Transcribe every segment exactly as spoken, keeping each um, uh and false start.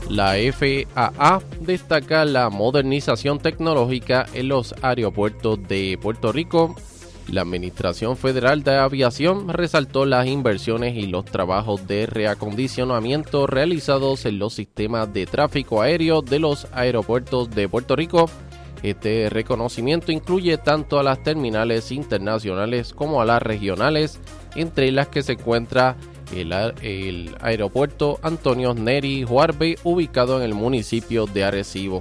La F A A destaca la modernización tecnológica en los aeropuertos de Puerto Rico. La Administración Federal de Aviación resaltó las inversiones y los trabajos de reacondicionamiento realizados en los sistemas de tráfico aéreo de los aeropuertos de Puerto Rico. Este reconocimiento incluye tanto a las terminales internacionales como a las regionales, entre las que se encuentra el, el aeropuerto Antonio Neri Juarbe, ubicado en el municipio de Arecibo.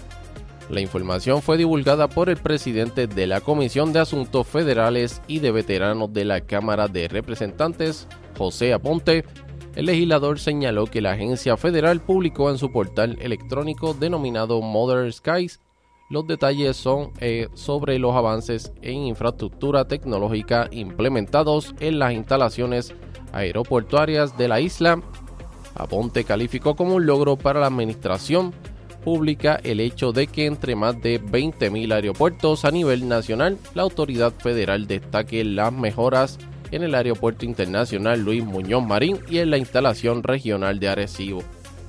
La información fue divulgada por el presidente de la Comisión de Asuntos Federales y de Veteranos de la Cámara de Representantes, José Aponte. El legislador señaló que la agencia federal publicó en su portal electrónico denominado Modern Skies. Los detalles son eh, sobre los avances en infraestructura tecnológica implementados en las instalaciones aeroportuarias de la isla. Aponte calificó como un logro para la administración pública el hecho de que entre más de veinte mil aeropuertos a nivel nacional, la autoridad federal destaque las mejoras en el Aeropuerto Internacional Luis Muñoz Marín y en la instalación regional de Arecibo.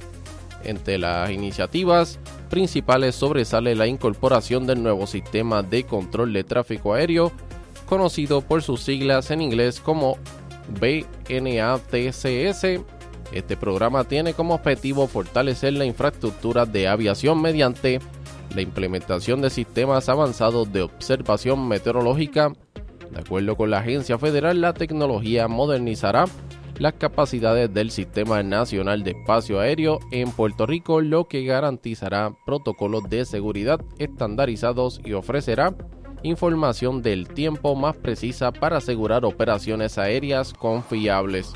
Entre las iniciativas principales sobresale la incorporación del nuevo sistema de control de tráfico aéreo, conocido por sus siglas en inglés como B N A T C S. Este programa tiene como objetivo fortalecer la infraestructura de aviación mediante la implementación de sistemas avanzados de observación meteorológica. De acuerdo con la agencia federal, la tecnología modernizará las capacidades del Sistema Nacional de Espacio Aéreo en Puerto Rico, lo que garantizará protocolos de seguridad estandarizados y ofrecerá información del tiempo más precisa para asegurar operaciones aéreas confiables.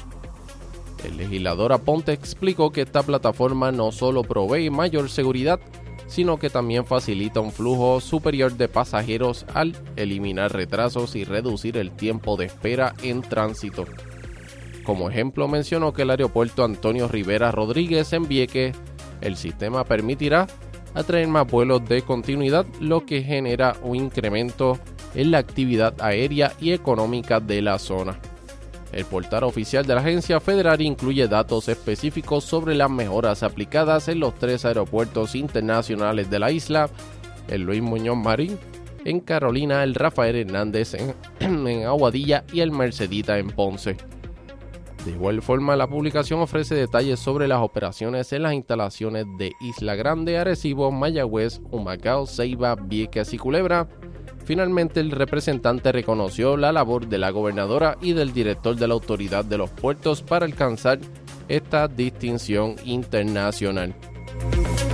El legislador Aponte explicó que esta plataforma no solo provee mayor seguridad, sino que también facilita un flujo superior de pasajeros al eliminar retrasos y reducir el tiempo de espera en tránsito. Como ejemplo, mencionó que el aeropuerto Antonio Rivera Rodríguez en Vieques, el sistema permitirá atraer más vuelos de continuidad, lo que genera un incremento en la actividad aérea y económica de la zona. El portal oficial de la agencia federal incluye datos específicos sobre las mejoras aplicadas en los tres aeropuertos internacionales de la isla, el Luis Muñoz Marín en Carolina, el Rafael Hernández en, en Aguadilla y el Mercedita en Ponce. De igual forma, la publicación ofrece detalles sobre las operaciones en las instalaciones de Isla Grande, Arecibo, Mayagüez, Humacao, Ceiba, Vieques y Culebra. Finalmente, el representante reconoció la labor de la gobernadora y del director de la Autoridad de los Puertos para alcanzar esta distinción internacional.